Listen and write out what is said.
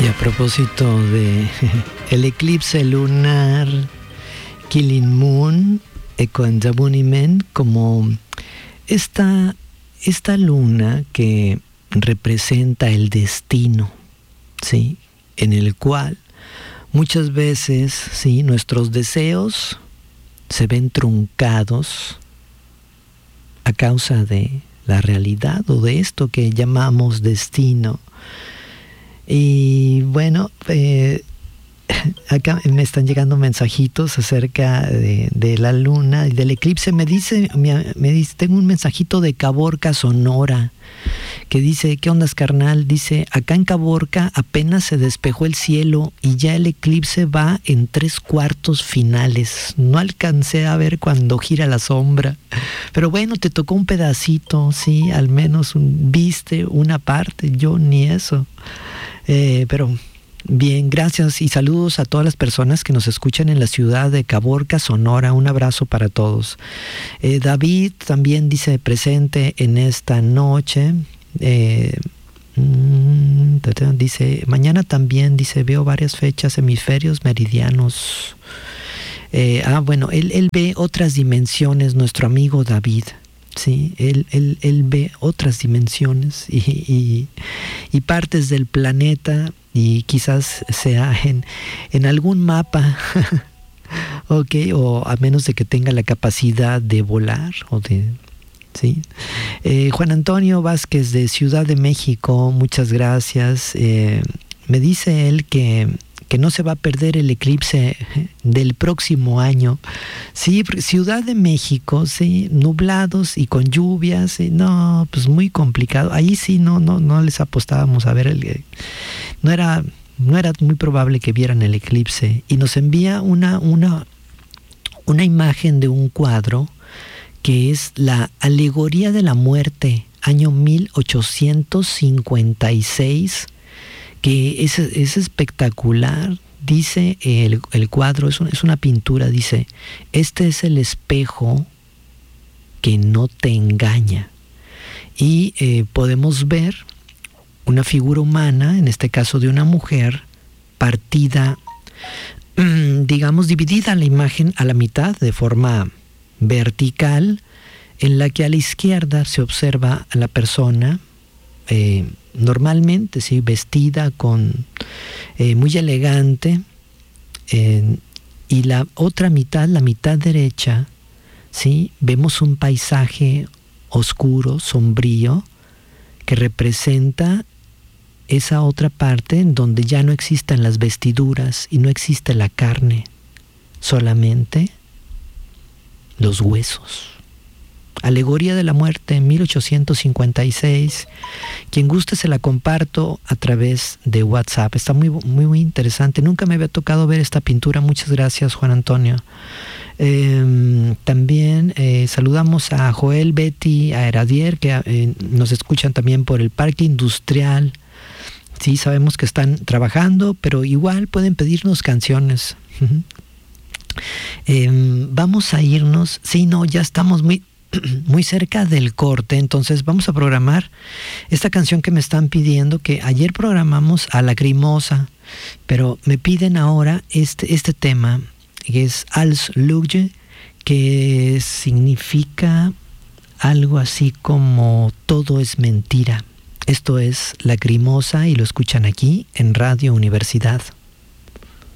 Y a propósito de el eclipse lunar Killing Moon con Jabunimen, como esta luna que representa el destino, ¿sí? En el cual muchas veces, ¿sí?, nuestros deseos se ven truncados a causa de la realidad o de esto que llamamos destino. Y bueno, acá me están llegando mensajitos acerca de la luna y del eclipse. Me dice, tengo un mensajito de Caborca, Sonora, que dice: ¿qué ondas, carnal? Dice: acá en Caborca apenas se despejó el cielo y ya el eclipse va en 3/4 finales. No alcancé a ver cuando gira la sombra, pero bueno, te tocó un pedacito, sí, al menos viste una parte. Yo ni eso. Pero bien, gracias y saludos a todas las personas que nos escuchan en la ciudad de Caborca, Sonora. Un abrazo para todos. David también dice presente en esta noche. Dice: mañana también, dice, veo varias fechas, hemisferios meridianos. Bueno, él ve otras dimensiones, nuestro amigo David. Sí, él ve otras dimensiones y partes del planeta, y quizás sea en algún mapa, okay, o a menos de que tenga la capacidad de volar o de... ¿sí? Juan Antonio Vázquez de Ciudad de México, muchas gracias. Me dice él que no se va a perder el eclipse del próximo año. Sí, Ciudad de México, sí, nublados y con lluvias, sí, no, pues muy complicado. Ahí sí no les apostábamos a ver no era muy probable que vieran el eclipse. Y nos envía una imagen de un cuadro que es la alegoría de la muerte, año 1856, que es espectacular. Dice el cuadro, es una pintura, dice: este es el espejo que no te engaña. Y podemos ver una figura humana, en este caso de una mujer, partida, digamos, dividida la imagen a la mitad de forma vertical, en la que a la izquierda se observa a la persona, normalmente, sí, vestida con muy elegante, y la otra mitad, la mitad derecha, sí, vemos un paisaje oscuro, sombrío, que representa esa otra parte en donde ya no existen las vestiduras y no existe la carne, solamente los huesos. Alegoría de la muerte, 1856. Quien guste se la comparto a través de WhatsApp. Está muy, muy, muy interesante. Nunca me había tocado ver esta pintura. Muchas gracias, Juan Antonio. También saludamos a Joel, Betty, a Heradier, que nos escuchan también por el Parque Industrial. Sí, sabemos que están trabajando, pero igual pueden pedirnos canciones. Vamos a irnos. Sí, no, ya estamos muy cerca del corte, entonces vamos a programar esta canción que me están pidiendo, que ayer programamos a Lacrimosa, pero me piden ahora este tema, que es Als Lüge, que significa algo así como todo es mentira. Esto es Lacrimosa y lo escuchan aquí en Radio Universidad.